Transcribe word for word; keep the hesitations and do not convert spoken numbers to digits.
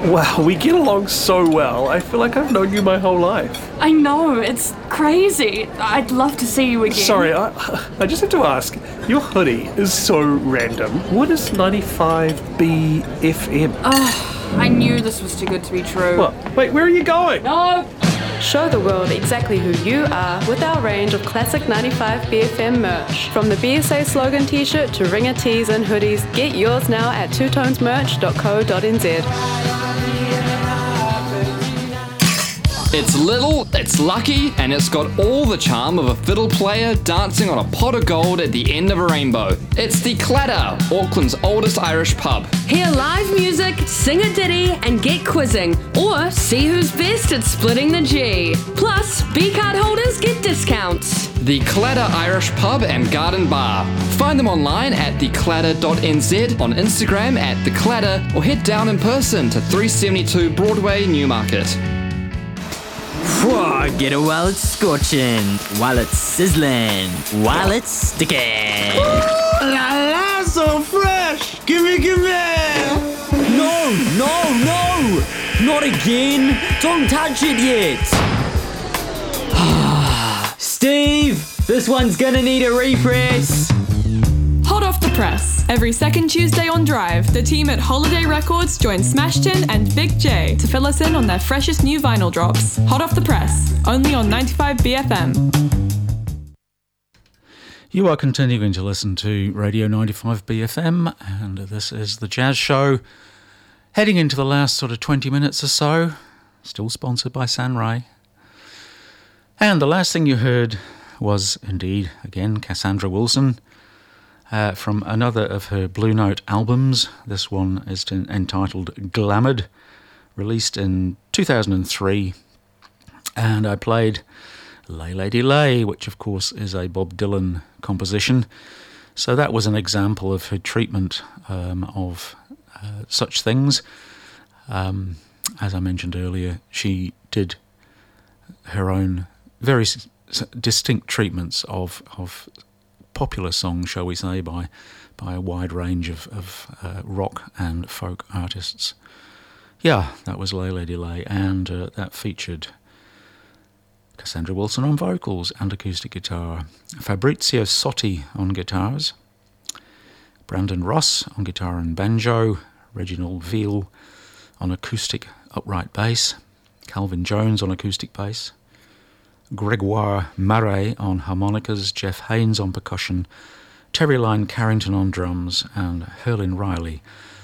Wow, we get along so well. I feel like I've known you my whole life. I know, it's crazy. I'd love to see you again. Sorry, I, I just have to ask. Your hoodie is so random. What is ninety-five B F M? Oh, I knew this was too good to be true. What? Wait, where are you going? No! Show the world exactly who you are with our range of classic ninety-five B F M merch. From the B S A slogan t-shirt to ringer tees and hoodies, get yours now at two tones merch dot co dot n z. It's little, it's lucky, and it's got all the charm of a fiddle player dancing on a pot of gold at the end of a rainbow. It's the Clatter, Auckland's oldest Irish pub. Hear live music, sing a ditty, and get quizzing, or see who's best at splitting the G. Plus, B-card holders get discounts. The Clatter Irish Pub and Garden Bar. Find them online at the clatter dot n z, on Instagram at The Clatter, or head down in person to three seventy-two Broadway, Newmarket. Whoa, get it while it's scorching, while it's sizzling, while it's sticking. La la, so fresh! Gimme, gimme! No, no, no! Not again! Don't touch it yet! Steve, this one's gonna need a repress. Hot off the press. Every second Tuesday on Drive, the team at Holiday Records join Smashton and Big J to fill us in on their freshest new vinyl drops. Hot off the press, only on ninety-five B F M. You are continuing to listen to Radio ninety-five B F M, and this is The Jazz Show. Heading into the last sort of twenty minutes or so, still sponsored by Sunray. And the last thing you heard was, indeed, again, Cassandra Wilson, uh, from another of her Blue Note albums. This one is t- entitled Glamoured, released in two thousand three. And I played Lay Lady Lay, which of course is a Bob Dylan composition. So that was an example of her treatment um, of uh, such things. Um, as I mentioned earlier, she did her own very s- distinct treatments of of popular songs, shall we say, by by a wide range of, of uh, rock and folk artists. Yeah, that was Lay Lady Lay, and uh, that featured Cassandra Wilson on vocals and acoustic guitar, Fabrizio Sotti on guitars, Brandon Ross on guitar and banjo, Reginald Veal on acoustic upright bass, Calvin Jones on acoustic bass, Gregoire Marais on harmonicas, Jeff Haynes on percussion, Terry Lyne Carrington on drums, and Herlin Riley